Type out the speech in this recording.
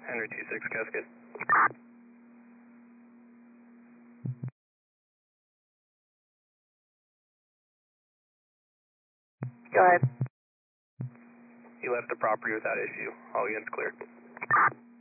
Henry 26 Cascade. Go ahead. He left the property without issue. All units cleared.